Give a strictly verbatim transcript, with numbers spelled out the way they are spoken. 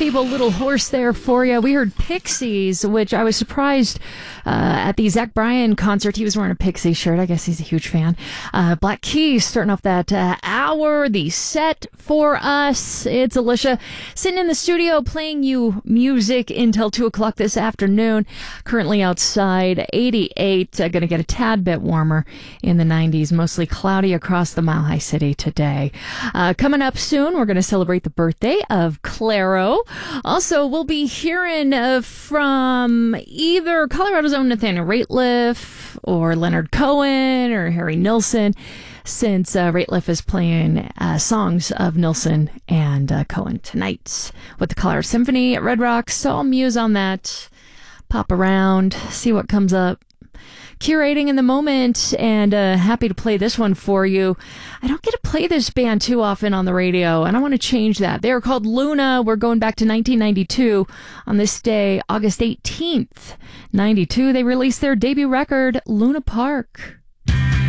feeble little horse there for you. We heard Pixies, which I was surprised uh, at the Zach Bryan concert. He was wearing a Pixie shirt. I guess he's a huge fan. Uh, Black Keys starting off that uh, hour, the set for us. It's Alicia sitting in the studio playing you music until two o'clock this afternoon. Currently outside, eighty-eight. Uh, going to get a tad bit warmer in the nineties. Mostly cloudy across the Mile High City today. Uh, coming up soon, we're going to celebrate the birthday of Clairo. Also, we'll be hearing uh, from either Colorado's own Nathaniel Rateliff or Leonard Cohen or Harry Nilsson, since uh, Rateliff is playing uh, songs of Nilsson and uh, Cohen tonight with the Colorado Symphony at Red Rocks. So I'll muse on that, pop around, see what comes up. Curating in the moment, and uh, happy to play this one for you. I don't get to play this band too often on the radio, and I want to change that. They are called Luna. We're going back to nineteen ninety-two. On this day, August eighteenth, ninety-two, they released their debut record, Luna Park.